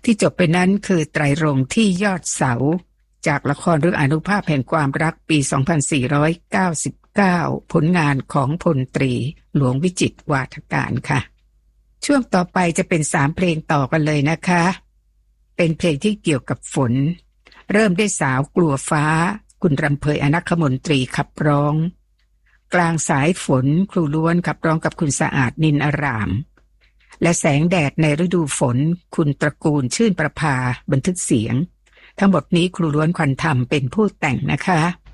ที่จบไปนั้นคือไตรรงค์ที่ยอดเสาจากละครเรื่องอานุภาพแห่งความรักปี 2499 ผลงานของพลตรีหลวงวิจิตรวาทการค่ะช่วงต่อไปจะเป็น3เพลงต่อกันเลยนะคะเป็นเพลงที่เกี่ยวกับฝนเริ่มด้วยสาวกลัวฟ้าคุณรำเพยอนัคคมนตรีขับร้องกลางสายฝนครูล้วนขับร้องกับคุณสะอาดนินอารามและแสงแดดในฤดูฝนคุณตระกูลชื่นประภาบันทึกเสียงทั้งหมดนี้ครูล้วนควันธรรมเป็นผู้แต่งนะคะ